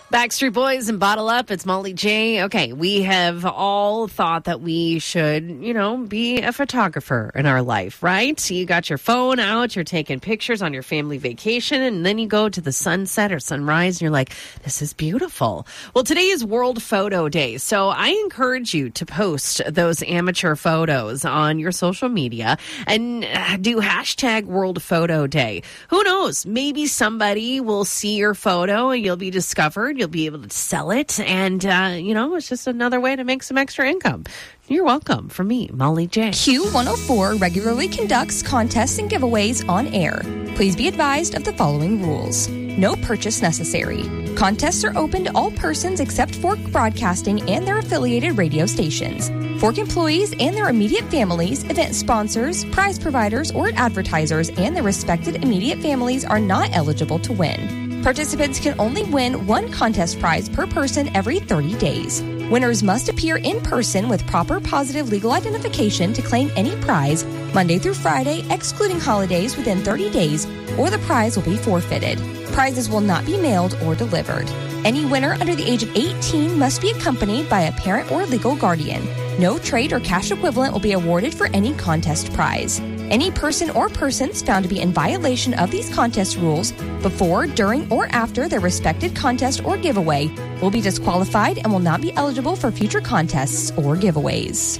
Backstreet Boys and Bottle Up. It's Molly J. Okay, we have all thought that we should, be a photographer in our life, right? So you got your phone out, you're taking pictures on your family vacation, and then you go to the sunset or sunrise, and you're like, this is beautiful. Well, today is World Photo Day, so I encourage you to post those amateur photos on your social media and do hashtag World Photo Day. Who knows? Maybe somebody will see your photo and you'll be discovered. You'll be able to sell it. And, it's just another way to make some extra income. You're welcome. From me, Molly J. Q104 regularly conducts contests and giveaways on air. Please be advised of the following rules. No purchase necessary. Contests are open to all persons except Fork Broadcasting and their affiliated radio stations. Fork employees and their immediate families, event sponsors, prize providers, or advertisers and their respected immediate families are not eligible to win. Participants can only win one contest prize per person every 30 days. Winners must appear in person with proper positive legal identification to claim any prize Monday through Friday, excluding holidays within 30 days, or the prize will be forfeited. Prizes will not be mailed or delivered. Any winner under the age of 18 must be accompanied by a parent or legal guardian. No trade or cash equivalent will be awarded for any contest prize. Any person or persons found to be in violation of these contest rules before, during, or after their respected contest or giveaway will be disqualified and will not be eligible for future contests or giveaways.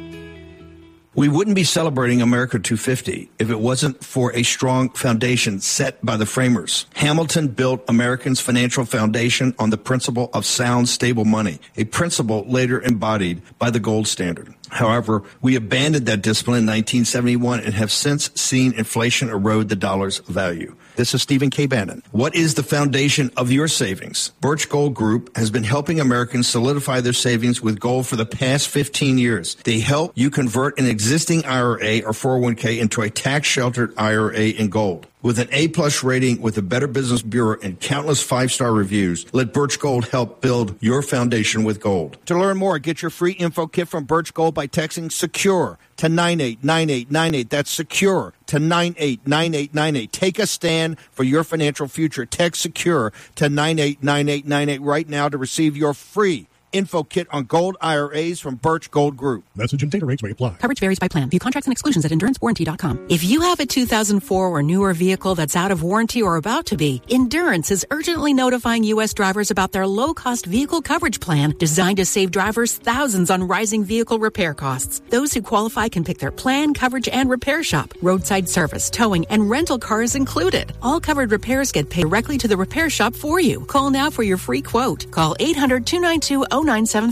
We wouldn't be celebrating America 250 if it wasn't for a strong foundation set by the framers. Hamilton built Americans' financial foundation on the principle of sound, stable money, a principle later embodied by the gold standard. However, we abandoned that discipline in 1971 and have since seen inflation erode the dollar's value. This is Stephen K. Bannon. What is the foundation of your savings? Birch Gold Group has been helping Americans solidify their savings with gold for the past 15 years. They help you convert an existing IRA or 401k into a tax-sheltered IRA in gold. With an A-plus rating with the Better Business Bureau and countless five-star reviews, let Birch Gold help build your foundation with gold. To learn more, get your free info kit from Birch Gold by texting SECURE to 989898. That's SECURE to 989898. Take a stand for your financial future. Text SECURE to 989898 right now to receive your free info kit on gold IRAs from Birch Gold Group. Message and data rates may apply. Coverage varies by plan. View contracts and exclusions at endurancewarranty.com. If you have a 2004 or newer vehicle that's out of warranty or about to be, Endurance is urgently notifying U.S. drivers about their low-cost vehicle coverage plan designed to save drivers thousands on rising vehicle repair costs. Those who qualify can pick their plan, coverage, and repair shop. Roadside service, towing, and rental cars included. All covered repairs get paid directly to the repair shop for you. Call now for your free quote. Call 800-292-0975.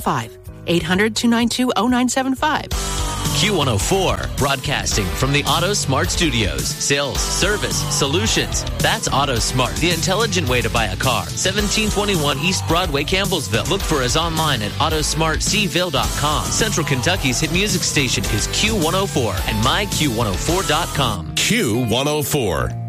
800-292-0975. Q104, broadcasting from the Auto Smart Studios. Sales, service, solutions. That's Auto Smart, the intelligent way to buy a car. 1721 East Broadway, Campbellsville. Look for us online at autosmartcville.com. Central Kentucky's hit music station is Q104 and myQ104.com. Q104.